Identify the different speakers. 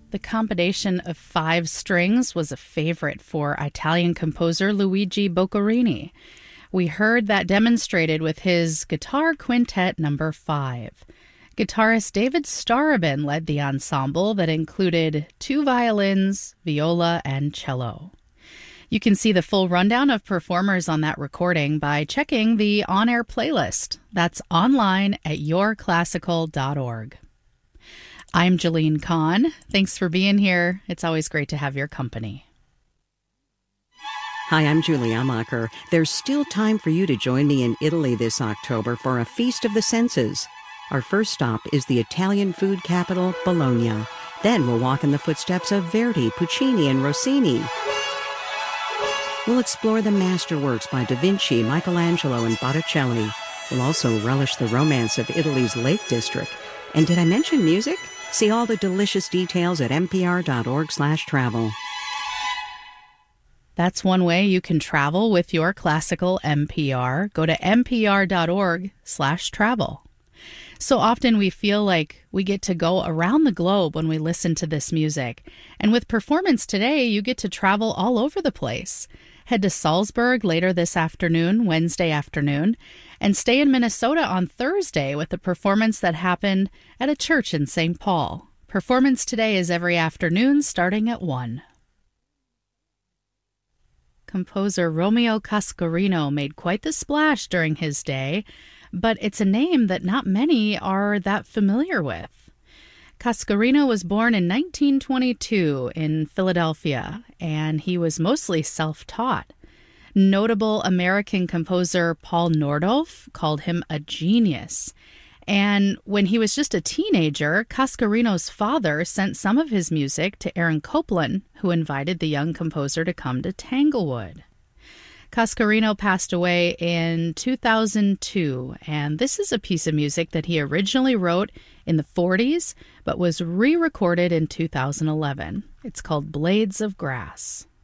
Speaker 1: The combination of 5 strings was a favorite for Italian composer Luigi Boccherini. We heard that demonstrated with his Guitar Quintet No. 5. Guitarist David Starobin led the ensemble that included 2 violins, viola, and cello. You can see the full rundown of performers on that recording by checking the on-air playlist. That's online at yourclassical.org. I'm Jeline Kahn. Thanks for being here. It's always great to have your company.
Speaker 2: Hi, I'm Julie Amacher. There's still time for you to join me in Italy this October for a Feast of the Senses. Our first stop is the Italian food capital, Bologna. Then we'll walk in the footsteps of Verdi, Puccini, and Rossini. We'll explore the masterworks by Da Vinci, Michelangelo, and Botticelli. We'll also relish the romance of Italy's Lake District. And did I mention music? See all the delicious details at npr.org/travel.
Speaker 1: That's one way you can travel with your classical NPR. Go to npr.org/travel. So often we feel like we get to go around the globe when we listen to this music. And with Performance Today, you get to travel all over the place. Head to Salzburg later this afternoon, Wednesday afternoon, and stay in Minnesota on Thursday with a performance that happened at a church in St. Paul. Performance Today is every afternoon starting at 1. Composer Romeo Cascarino made quite the splash during his day, but it's a name that not many are that familiar with. Cascarino was born in 1922 in Philadelphia, and he was mostly self-taught. Notable American composer Paul Nordhoff called him a genius. And when he was just a teenager, Cascarino's father sent some of his music to Aaron Copland, who invited the young composer to come to Tanglewood. Cascarino passed away in 2002, and this is a piece of music that he originally wrote in the 40s, but was re-recorded in 2011. It's called Blades of Grass.